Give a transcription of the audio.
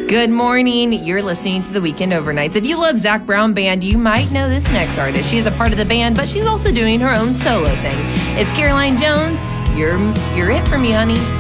Good morning. You're listening to the Weekend Overnights. If you love Zac Brown Band, you might know this next artist. She is a part of the band, but she's also doing her own solo thing. It's Caroline Jones. You're it for me, honey.